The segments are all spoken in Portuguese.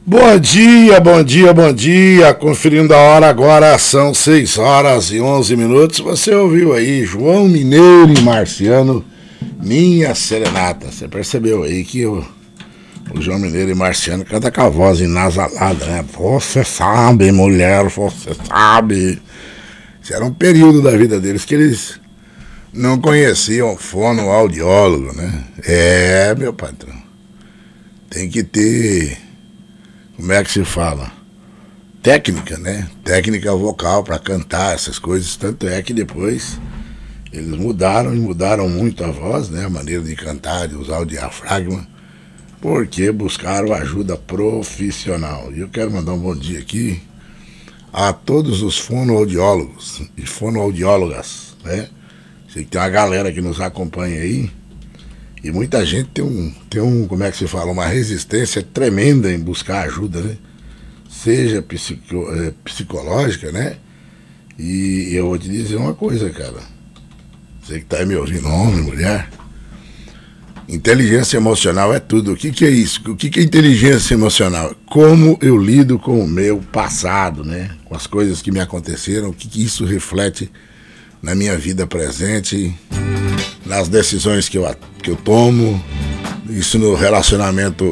Bom dia, bom dia, bom dia. Conferindo a hora agora, são 6 horas e 11 minutos. Você ouviu aí João Mineiro e Marciano, Minha Serenata. Você percebeu aí que o João Mineiro e Marciano canta com a voz enasalada, né? Você sabe, mulher, você sabe. Isso era um período da vida deles que eles não conheciam fonoaudiólogo, né? É, meu patrão. Tem que ter... Como é que se fala? Técnica, né? Técnica vocal para cantar essas coisas. Tanto é que depois eles mudaram e mudaram muito a voz, né? A maneira de cantar, de usar o diafragma, porque buscaram ajuda profissional. E eu quero mandar um bom dia aqui a todos os fonoaudiólogos e fonoaudiólogas, né? Sei que tem uma galera que nos acompanha aí. E muita gente tem um, como é que se fala, uma resistência tremenda em buscar ajuda, né? Seja psicológica, né? E eu vou te dizer uma coisa, cara. Você que tá aí me ouvindo, homem, mulher. Inteligência emocional é tudo. O que é isso? O que é inteligência emocional? Como eu lido com o meu passado, né? Com as coisas que me aconteceram, o que isso reflete na minha vida presente, nas decisões que eu tomo, isso no relacionamento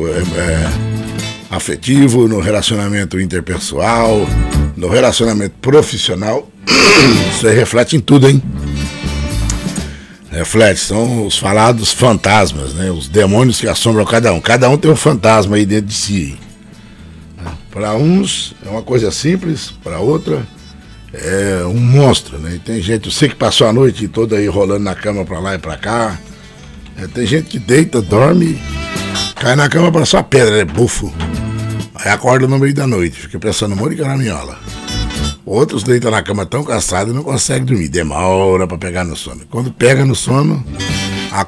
afetivo, no relacionamento interpessoal, no relacionamento profissional. Isso aí reflete em tudo, hein? Reflete, são os falados fantasmas, né? Os demônios que assombram cada um. Cada um tem um fantasma aí dentro de si. Para uns é uma coisa simples, para outra é um monstro, né? E tem gente, eu sei que passou a noite toda aí rolando na cama pra lá e pra cá. Tem gente que deita, dorme, cai na cama para só pedra, é bufo. Aí acorda no meio da noite, fica pensando um monte de caraminhola. Outros deitam na cama tão cansados e não conseguem dormir, demora pra pegar no sono. Quando pega no sono,